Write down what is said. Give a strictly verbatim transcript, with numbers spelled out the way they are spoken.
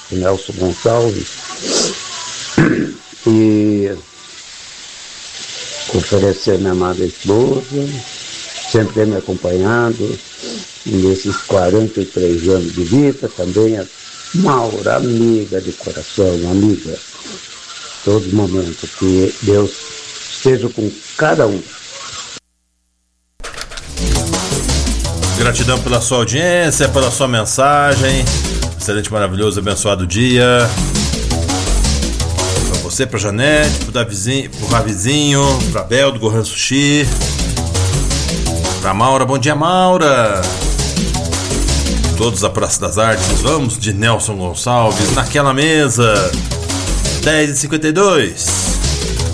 o Nelson Gonçalves, e oferecer a minha amada esposa, sempre me acompanhando nesses quarenta e três anos de vida, também a Maura, amiga de coração, amiga, todo momento, que Deus esteja com cada um. Gratidão pela sua audiência, pela sua mensagem. Excelente, maravilhoso, abençoado dia. Pra você, pra Janete, pro Davizinho, pro Ravizinho, pra Bel do Gohan Sushi, pra Maura, bom dia, Maura. Todos a Praça das Artes, vamos de Nelson Gonçalves, naquela mesa. dez e cinquenta e dois.